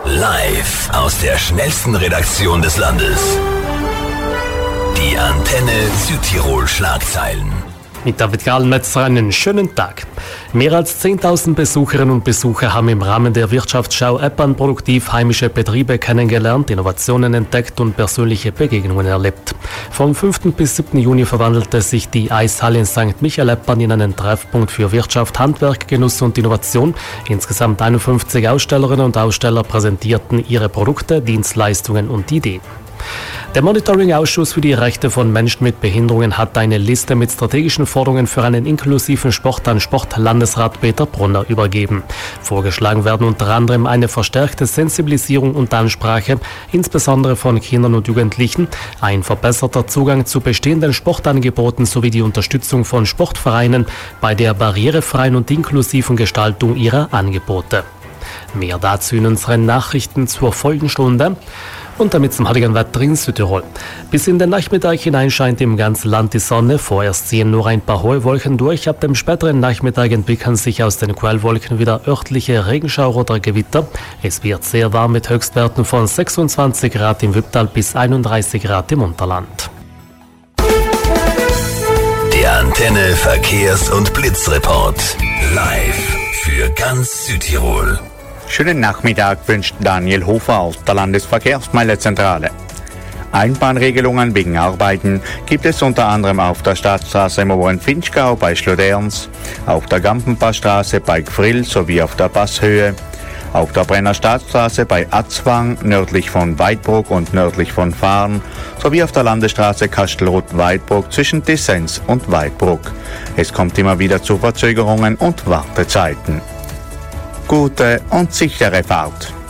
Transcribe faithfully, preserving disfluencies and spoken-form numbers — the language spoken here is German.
Live aus der schnellsten Redaktion des Landes. Die Antenne Südtirol Schlagzeilen. Mit David Gallmetzer einen schönen Tag. Mehr als zehntausend Besucherinnen und Besucher haben im Rahmen der Wirtschaftsschau Eppan produktiv heimische Betriebe kennengelernt, Innovationen entdeckt und persönliche Begegnungen erlebt. Vom fünften bis siebten Juni verwandelte sich die Eishalle in Sankt Michael Eppan in einen Treffpunkt für Wirtschaft, Handwerk, Genuss und Innovation. Insgesamt einundfünfzig Ausstellerinnen und Aussteller präsentierten ihre Produkte, Dienstleistungen und Ideen. Der Monitoring-Ausschuss für die Rechte von Menschen mit Behinderungen hat eine Liste mit strategischen Forderungen für einen inklusiven Sport an Sportlandesrat Peter Brunner übergeben. Vorgeschlagen werden unter anderem eine verstärkte Sensibilisierung und Ansprache, insbesondere von Kindern und Jugendlichen, ein verbesserter Zugang zu bestehenden Sportangeboten sowie die Unterstützung von Sportvereinen bei der barrierefreien und inklusiven Gestaltung ihrer Angebote. Mehr dazu in unseren Nachrichten zur Folgenstunde. Und damit zum heutigen Wetter in Südtirol. Bis in den Nachmittag hinein scheint im ganzen Land die Sonne. Vorerst ziehen nur ein paar hohe Wolken durch. Ab dem späteren Nachmittag entwickeln sich aus den Quellwolken wieder örtliche Regenschauer oder Gewitter. Es wird sehr warm mit Höchstwerten von sechsundzwanzig Grad im Wipptal bis einunddreißig Grad im Unterland. Der Antenne Verkehrs- und Blitzreport. Live für ganz Südtirol. Schönen Nachmittag wünscht Daniel Hofer, der Landesverkehrsmeilezentrale. Einbahnregelungen wegen Arbeiten gibt es unter anderem auf der Stadtstraße im oberen Finchgau bei Schloderns, auf der Gampenpassstraße bei Gfrill sowie auf der Passhöhe, auf der Brenner Stadtstraße bei Atzwang nördlich von Weidbruck und nördlich von Fahren sowie auf der Landesstraße Kastelruth-Weidbruck zwischen Dissens und Weidbruck. Es kommt immer wieder zu Verzögerungen und Wartezeiten. Gute und sichere Fahrt.